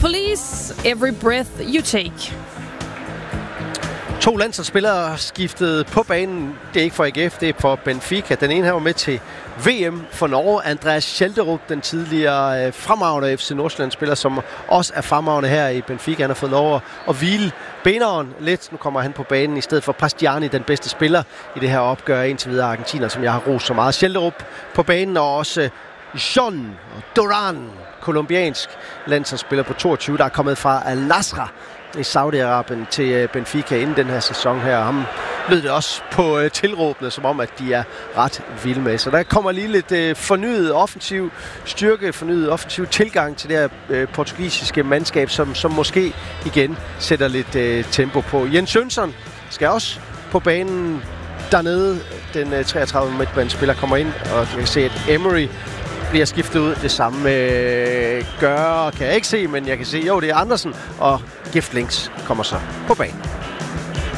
Police, Every Breath You Take. 2 landsholdsspillere skiftede på banen. Det er ikke for AGF, det er for Benfica. Den ene her var med til VM for Norge. Andreas Schelderup, den tidligere fremragende FC Nordsjælland-spiller, som også er fremragende her i Benfica. Han har fået lov at hvile beneren lidt. Nu kommer han på banen i stedet for Prastiani, den bedste spiller i det her opgør indtil videre argentiner, som jeg har rost så meget. Schelderup på banen, og også John Duran, kolumbiansk landsholdsspiller på 22, der er kommet fra Al-Nassr i Saudi-Arabien til Benfica inden den her sæson her. Ham lød det også på tilråbene, som om, at de er ret vilde med. Så der kommer lige lidt fornyet offensiv styrke, fornyet offensiv tilgang til det her portugisiske mandskab, som måske igen sætter lidt tempo på. Jens Jønsson skal også på banen dernede. Den 33 midtbanespiller kommer ind, og jeg kan se, at Emery bliver skiftet ud. Det samme gør, kan jeg ikke se, men jeg kan se, jo, det er Andersen, og Giftlings kommer så på banen.